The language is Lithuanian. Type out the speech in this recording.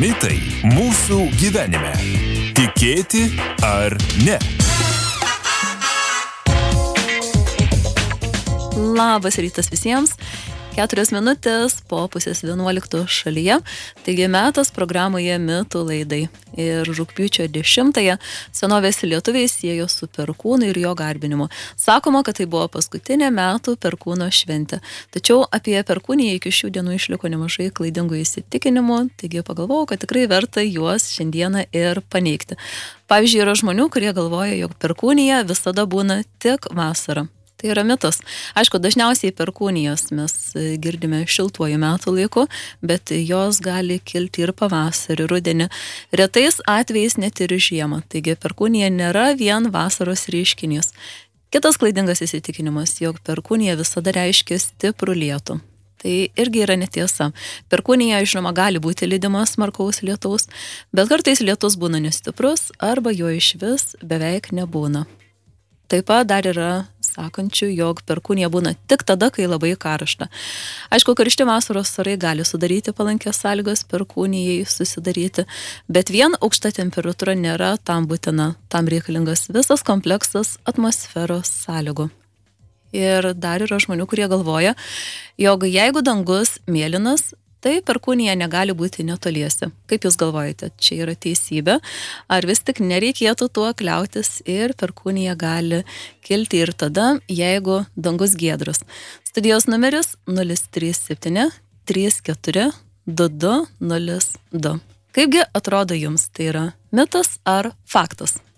Mitai mūsų gyvenime. Tikėti ar ne? Labas rytas visiems. 4 minutės po 10:30 šalyje. Taigi metas programoje Mitų laidai. Ir rugpjūčio 10-ąją senovės lietuviai siejo su perkūnu ir jo garbinimu. Sakoma, kad tai buvo paskutinė metų perkūno šventė. Tačiau apie perkūniją iki šių dienų išliko nemažai klaidingų įsitikinimų, taigi pagalvojau, kad tikrai verta juos šiandieną ir paneigti. Pavyzdžiui, yra žmonių, kurie galvoja, jog perkūnija visada būna tik vasarą. Tai yra mitas. Aišku, dažniausiai perkūnijos mes girdime šiltuoju metų laiku, bet jos gali kilti ir pavasarį, rudenį. Retais atvejais net ir žiemą. Taigi perkūnija nėra vien vasaros reiškinys. Kitas klaidingas įsitikinimas, jog perkūnija visada reiškia stiprų lietų. Tai irgi yra netiesa. Perkūnija, žinoma, gali būti lydimas smarkaus lietaus, bet kartais lietus būna nestiprus arba jo išvis beveik nebūna. Taip pat dar yra sakančių, jog perkūnija būna tik tada, kai labai karšta. Aišku, karšti vasaros orai gali sudaryti palankias sąlygas perkūnijai susidaryti, bet vien aukšta temperatūra nėra tam būtina. Tam reikalingas visas kompleksas atmosferos sąlygų. Ir dar yra žmonių, kurie galvoja, jog jeigu dangus mėlynas, tai perkūnija negali būti netoliese. Kaip jūs galvojate, čia yra teisybė? Ar vis tik nereikėtų tuo kliautis ir perkūnija gali kilti ir tada, jeigu dangus giedras? Studijos numeris 037 34 22 02. Kaipgi atrodo jums, tai yra mitas ar faktas?